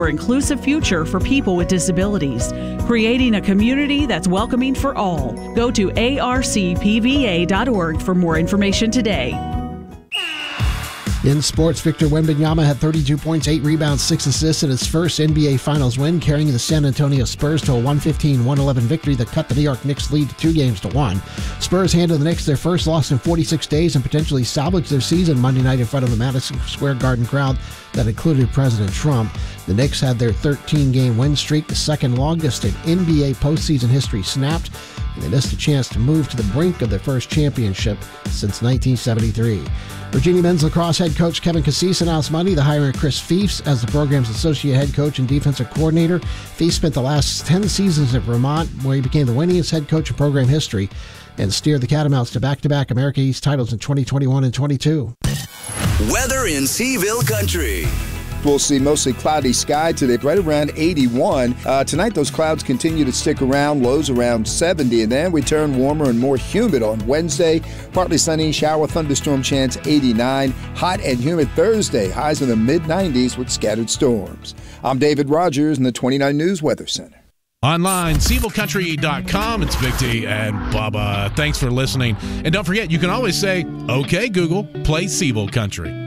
more inclusive future for people with disabilities, creating a community that's welcoming for all. Go to arcpva.org for more information today. In sports, Victor Wembanyama had 32 points, 8 rebounds, 6 assists in his first NBA Finals win, carrying the San Antonio Spurs to a 115-111 victory that cut the New York Knicks' lead to 2-1. Spurs handed the Knicks their first loss in 46 days and potentially salvaged their season Monday night in front of the Madison Square Garden crowd that included President Trump. The Knicks had their 13-game win streak, the second longest in NBA postseason history, snapped, and they missed a chance to move to the brink of their first championship since 1973. Virginia men's lacrosse head coach Kevin Cassis announced Monday the hiring of Chris Fiefs as the program's associate head coach and defensive coordinator. Fiefs spent the last 10 seasons at Vermont, where he became the winningest head coach in program history and steered the Catamounts to back-to-back America East titles in 2021 and 22. Weather in Seville Country. We'll see mostly cloudy sky today, right around 81. Tonight, those clouds continue to stick around, lows around 70, and then we turn warmer and more humid on Wednesday. Partly sunny, shower, thunderstorm chance 89. Hot and humid Thursday, highs in the mid-90s with scattered storms. I'm David Rogers in the 29 News Weather Center. Online, SevilleCountry.com. It's Big D and Bubba. Thanks for listening. And don't forget, you can always say, okay, Google, play Seville Country.